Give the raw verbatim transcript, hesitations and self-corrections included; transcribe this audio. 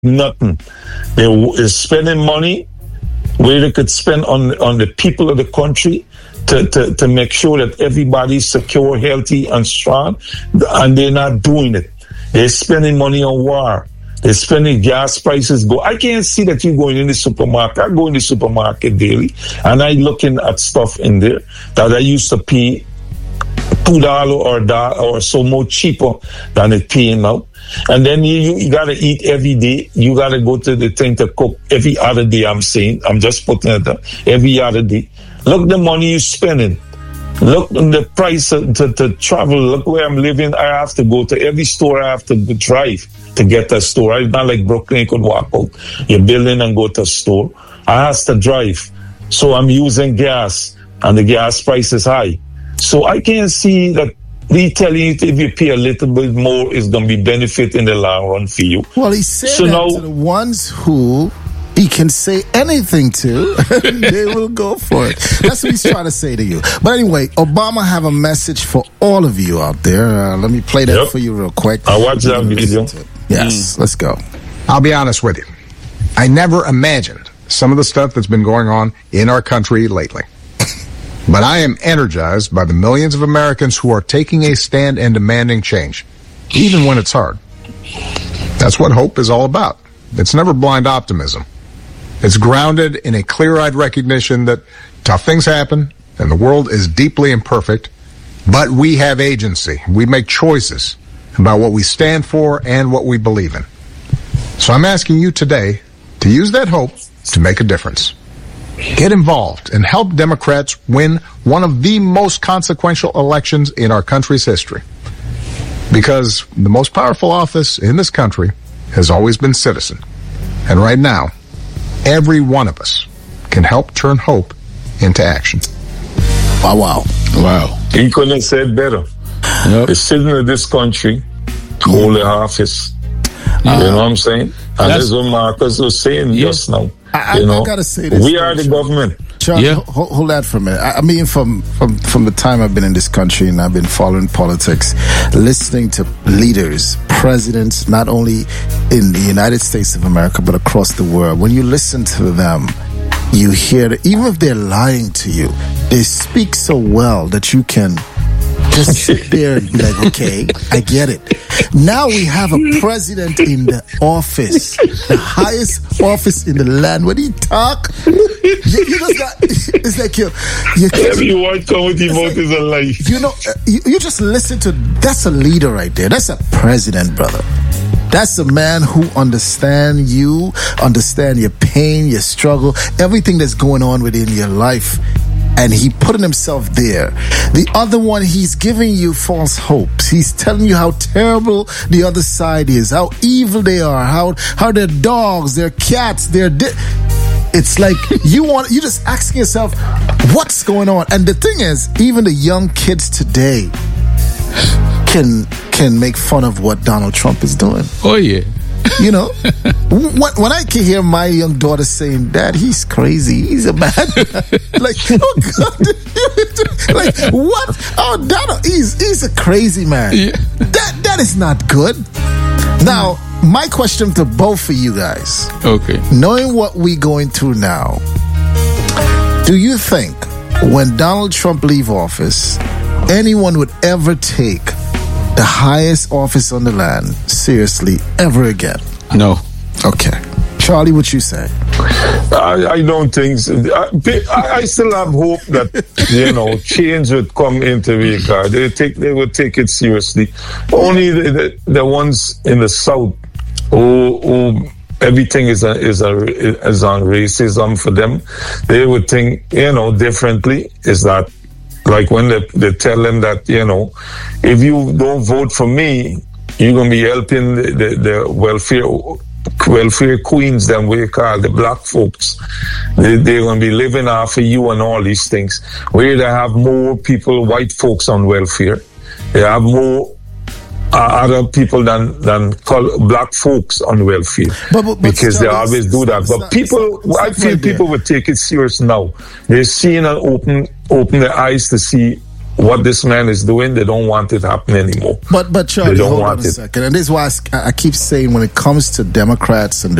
nothing. They is spending money where they could spend on on the people of the country to, to, to make sure that everybody's secure, healthy, and strong, and they're not doing it. They're spending money on war. They're spending gas prices go. I can't see that you going in the supermarket. I go in the supermarket daily, and I looking at stuff in there that I used to pay two dollars or da- or so more cheaper than it paying now. And then you, you, you got to eat every day. You got to go to the thing to cook every other day, I'm saying. I'm just putting it there. Every other day. Look the money you're spending. Look at the price to, to, to travel. Look where I'm living. I have to go to every store. I have to drive to get to a store. It's not like Brooklyn, you could walk out your building and go to a store. I have to drive. So I'm using gas, and the gas price is high. So I can't see that we telling you if you pay a little bit more, it's going to be benefit in the long run for you. Well, he said so that now, to the ones who he can say anything to, they will go for it. That's what he's trying to say to you. But anyway, Obama have a message for all of you out there. Uh, let me play that yep. for you real quick. I watched that video. Yes, mm. let's go. I'll be honest with you. I never imagined some of the stuff that's been going on in our country lately. But I am energized by the millions of Americans who are taking a stand and demanding change, even when it's hard. That's what hope is all about. It's never blind optimism. It's grounded in a clear-eyed recognition that tough things happen and the world is deeply imperfect, but we have agency. We make choices about what we stand for and what we believe in. So I'm asking you today to use that hope to make a difference. Get involved and help Democrats win one of the most consequential elections in our country's history. Because the most powerful office in this country has always been citizen. And right now, every one of us can help turn hope into action. Wow, wow. Wow. He couldn't have said better. Yep. The citizen of this country hold the office. Uh, you know what I'm saying? And that's what Marcus was saying yeah. just now. I, you know, I gotta say this. We are the government. Charlie, yeah. hold, hold that for a minute. I, I mean, from, from, from the time I've been in this country and I've been following politics, listening to leaders, presidents, not only in the United States of America, but across the world, when you listen to them, you hear that even if they're lying to you, they speak so well that you can just sit there and be like, okay, I get it. Now we have a president in the office, the highest office in the land. When he talk, you, you just got, it's like you, you everyone county vote is a lie. You know, you, you just listen to, that's a leader right there. That's a president, brother. That's a man who understands you, understand your pain, your struggle, everything that's going on within your life. And he putting himself there. The other one, he's giving you false hopes. He's telling you how terrible the other side is, how evil they are, how how they're dogs, they're cats, they're. Di- it's like you want, you're just asking yourself, what's going on? And the thing is, even the young kids today can can make fun of what Donald Trump is doing. Oh yeah. You know, when, when I can hear my young daughter saying, Dad, he's crazy, he's a man. Like, oh God. Like, what? Oh, Donald, he's, he's a crazy man. Yeah. That That is not good. Now, my question to both of you guys. Okay. Knowing what we're going through now, do you think when Donald Trump leave office, anyone would ever take the highest office on the land seriously ever again? No. Okay. Charlie, what you say? I, I don't think so. I, I still have hope that, you know, change would come into America. They take they would take it seriously. Only the, the, the ones in the South who, who everything is a, is a, is on racism for them. They would think, you know, differently. Is that like when they, they tell them that, you know, if you don't vote for me, you're going to be helping the, the, the welfare welfare queens, them we call the black folks. They, they're going to be living off of you and all these things. Where they have more people, white folks on welfare. They have more uh, other people than, than call black folks on welfare. But, but, but because they always do that. But not, people, it's not, it's I feel people would take it serious now. They're seeing and open, open their eyes to see what this man is doing, they don't want it happening anymore. But but Charlie, they don't hold want on a it. second. And this is why I, I keep saying when it comes to Democrats and